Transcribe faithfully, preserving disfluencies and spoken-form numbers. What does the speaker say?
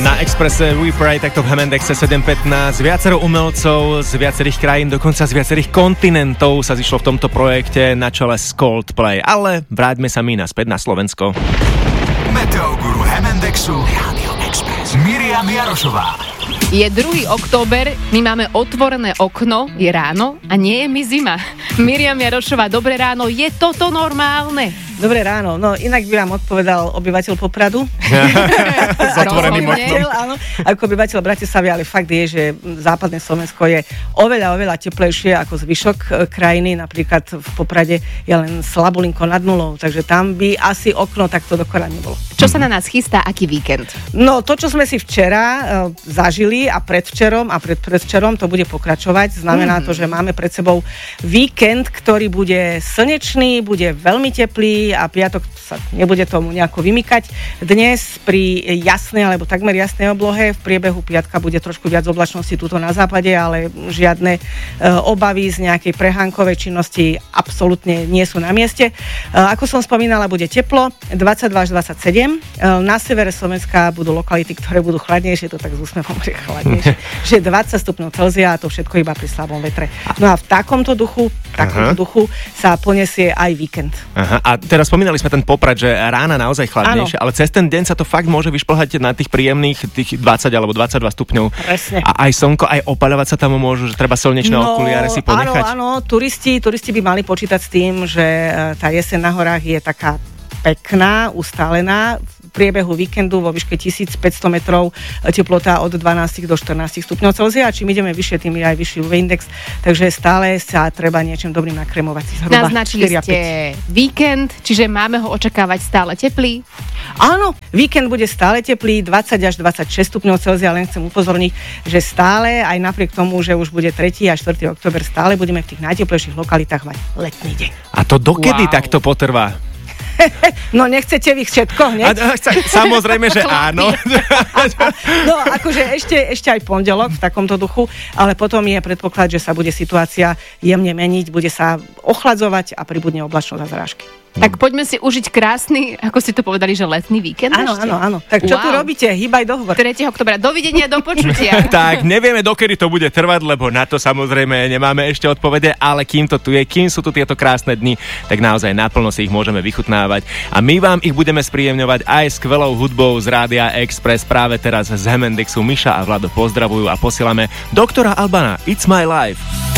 Na Expresse We Pray, takto v Hemendexe sedem pätnásť. Viacero umelcov z viacerých krajín, dokonca z viacerých kontinentov sa zišlo v tomto projekte na čele s Coldplay. Ale vráťme sa my naspäť na Slovensko. Meteoguru Hemendexu Rádio Express Miriam Jarošová. Je druhý október, my máme otvorené okno, je ráno a nie je mi zima. Miriam Jarošová, dobré ráno, je toto normálne? Dobré ráno, no inak by vám odpovedal obyvateľ Popradu. S otvoreným oknom. Áno, ako obyvateľ Bratislavy, ale fakt je, že západné Slovensko je oveľa, oveľa teplejšie ako zvyšok krajiny. Napríklad v Poprade je len slabulinko nad nulou, takže tam by asi okno takto dokonale nebolo. Čo sa na nás chystá, aký víkend? No to, čo sme si včera uh, zažili a predvčerom a predpredvčerom, to bude pokračovať. Znamená mm. to, že máme pred sebou víkend, ktorý bude slnečný, bude veľmi teplý a piatok sa nebude tomu nejako vymykať. Dnes pri jasnej alebo takmer jasnej oblohe v priebehu piatka bude trošku viac oblačnosti tuto na západe, ale žiadne e, obavy z nejakej prehánkovej činnosti absolútne nie sú na mieste. E, ako som spomínala, bude teplo, dvadsaťdva až dvadsaťsedem. E, na severe Slovenska budú lokality, ktoré budú chladnejšie, to tak z úsmevom chladnejšie, že dvadsať stupňov Celzia a to všetko iba pri slabom vetre. No a v takomto duchu, v takomto Aha. duchu sa poniesie aj víkend. Aha. A teraz spomínali sme ten Poprad, že rána naozaj chladnejšie, ale cez ten deň sa to fakt môže vyšplhať na tých príjemných tých dvadsať alebo dvadsaťdva stupňov. Presne. A aj slnko, aj opaľovať sa tam môžu, že treba slnečné no, okuliare si ponechať. Áno, áno, turisti, turisti by mali počítať s tým, že tá jeseň na horách je taká pekná, ustálená. V priebehu víkendu vo výške tisícpäťsto metrov teplota od dvanásť do štrnásť stupňov Celzia. Čím ideme vyššie, tým je aj vyšší ú vé index, takže stále sa treba niečím dobrým nakremovať. Zhruba naznačili ste víkend, čiže máme ho očakávať stále teplý? Áno, víkend bude stále teplý, dvadsať až dvadsaťšesť stupňov Celzia, len chcem upozorniť, že stále, aj napriek tomu, že už bude tretí a štvrtý október, stále budeme v tých najteplejších lokalitách mať letný deň. A to dokedy wow. takto potrvá? No nechcete vy všetko hneď? A, a, samozrejme, že áno. No akože ešte, ešte aj pondelok v takomto duchu, ale potom je predpoklad, že sa bude situácia jemne meniť, bude sa ochladzovať a pribudne oblačnosť a zrážky. Tak poďme si užiť krásny, ako ste to povedali, že letný víkend. Áno, áno, áno. Tak čo wow. tu robíte? Hýbaj dohovor. tretieho októbra. Dovidenia, do počutia. Tak, nevieme, dokedy to bude trvať, lebo na to samozrejme nemáme ešte odpovede, ale kým to tu je, kým sú tu tieto krásne dni, tak naozaj naplno si ich môžeme vychutnávať. A my vám ich budeme spríjemňovať aj skvelou hudbou z Rádia Express. Práve teraz z Hemendexu Miša a Vlado pozdravujú a posielame doktora Albana It's My Life.